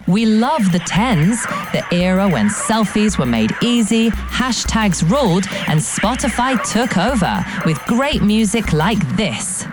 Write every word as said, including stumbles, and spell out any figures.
We love the tens, the era when selfies were made easy, hashtags ruled, and Spotify took over with great music like this.